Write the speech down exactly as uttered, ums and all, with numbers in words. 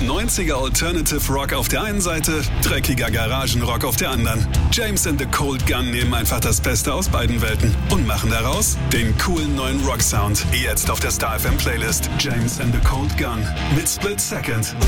neunziger Alternative Rock auf der einen Seite, dreckiger Garagenrock auf der anderen. James and the Cold Gun nehmen einfach das Beste aus beiden Welten und machen daraus den coolen neuen Rock-Sound. Jetzt auf der Star F M Playlist James and the Cold Gun mit Split Second.